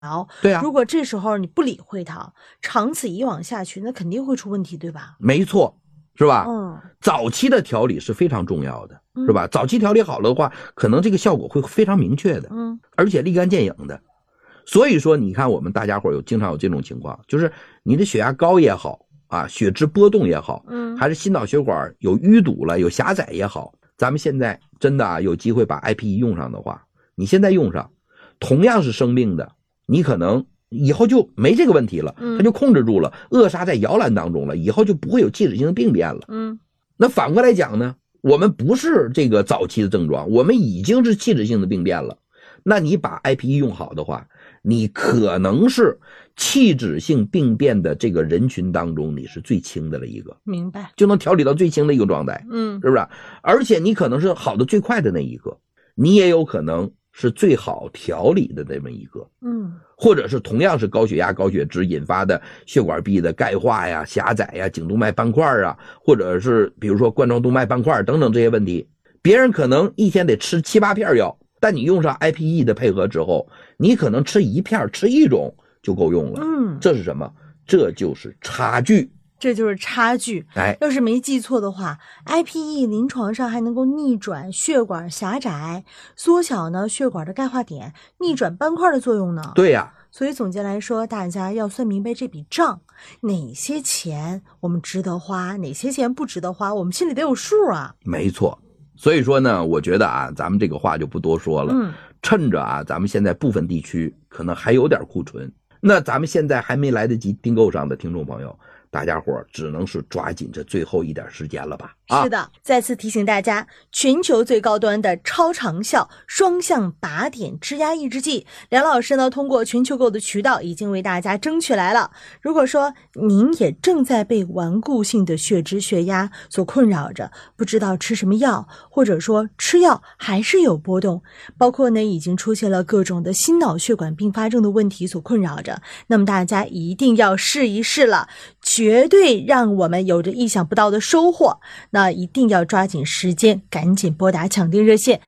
对啊， 如果这时候你不理会它，长此以往下去，那肯定会出问题，对吧？ 没错，是吧？ 嗯， 早期的调理是非常重要的，是吧？早期调理好了的话，可能这个效果会非常明确的，而且立竿见影的。所以说，你看我们大家伙经常有这种情况，就是你的血压高也好啊，血脂波动也好，还是心脑血管有淤堵了、有狭窄也好，咱们现在真的有机会把 IPE 用上的话，你现在用上，同样是生病的，你可能以后就没这个问题了，它就控制住了，扼杀在摇篮当中了，以后就不会有器质性的病变了。那反过来讲呢，我们不是这个早期的症状，我们已经是器质性的病变了。那你把 IPE 用好的话，你可能是器质性病变的这个人群当中你是最轻的了一个， 明白， 就能调理到最轻的一个状态，是不是？而且你可能是好的最快的那一个，你也有可能是最好调理的那么一个，或者是同样是高血压高血脂引发的血管壁的钙化呀、狭窄呀、颈动脉斑块啊，或者是比如说冠状动脉斑块等等这些问题，别人可能一天得吃7、8片药，但你用上 IPE 的配合之后，你可能吃1片吃1种就够用了。这是什么？这就是差距。 这就是差距。要是没记错的话 ，IPE 临床上还能够逆转血管狭窄，缩小呢血管的钙化点，逆转斑块的作用呢。 对呀。 所以总结来说，大家要算明白这笔账，哪些钱我们值得花，哪些钱不值得花，我们心里得有数啊。 没错。所以说呢，我觉得啊，咱们这个话就不多说了。趁着啊，咱们现在部分地区可能还有点库存，那咱们现在还没来得及订购上的听众朋友，大家伙只能是抓紧这最后一点时间了吧。 是的，再次提醒大家，全球最高端的超长效双向靶点支压抑制剂，梁老师呢通过全球购的渠道已经为大家争取来了。如果说您也正在被顽固性的血脂血压所困扰着，不知道吃什么药，或者说吃药还是有波动，包括呢已经出现了各种的心脑血管并发症的问题所困扰着，那么大家一定要试一试了，绝对让我们有着意想不到的收获。那一定要抓紧时间，赶紧拨打抢订热线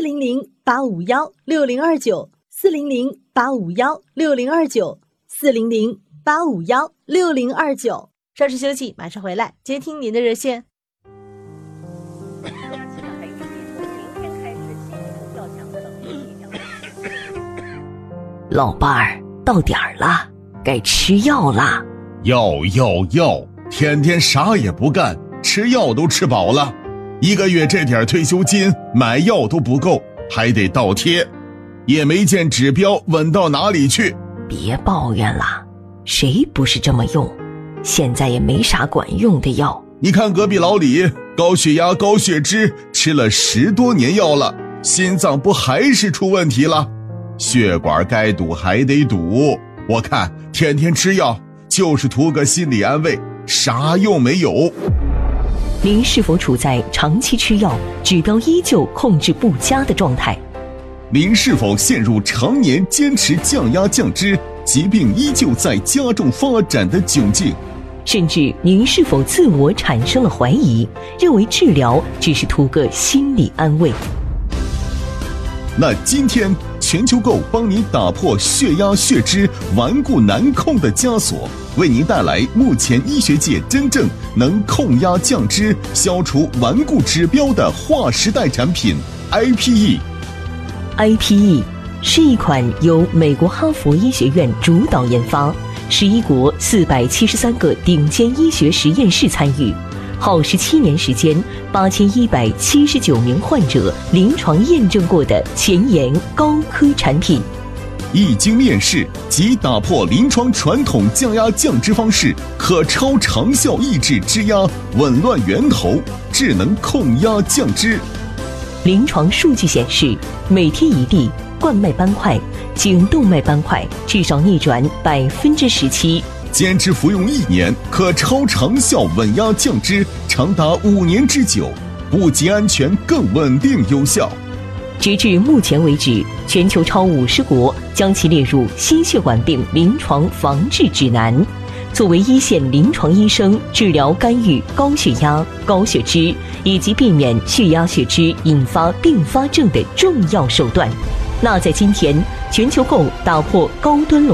400-851-6029，400-851-6029，400-851-6029。稍事休息，马上回来接听您的热线。 老伴儿，到点儿了，该吃药了。 药，天天啥也不干，吃药都吃饱了，1个月这点退休金买药都不够，还得倒贴，也没见指标稳到哪里去。 别抱怨了，谁不是这么用？现在也没啥管用的药。 你看隔壁老李，高血压高血脂，吃了10多年药了，心脏不还是出问题了？血管该堵还得堵，我看天天吃药就是图个心理安慰，啥用没有。 您是否处在长期吃药指标依旧控制不佳的状态？ 您是否陷入常年坚持降压降脂，疾病依旧在加重发展的窘境？ 甚至您是否自我产生了怀疑，认为治疗只是图个心理安慰？ 那今天全球购帮您打破血压血脂顽固难控的枷锁，为您带来目前医学界真正能控压降脂、消除顽固指标的划时代产品 IPE。IPE 是一款由美国哈佛医学院主导研发，11国473个顶尖医学实验室参与，耗17年时间，8179名患者临床验证过的前沿高科产品。 一经面世即打破临床传统降压降脂方式，可超长效抑制脂压，紊乱源头，智能控压降脂。 临床数据显示，每天一粒冠脉斑块、颈动脉斑块至少逆转17%。 坚持服用1年，可超长效稳压降脂，长达5年之久，不仅安全，更稳定有效。 截至目前为止，全球超50国将其列入心血管病临床防治指南。作为一线临床医生，治疗干预高血压、高血脂以及避免血压血脂引发并发症的重要手段。 那在今天，全球购打破高端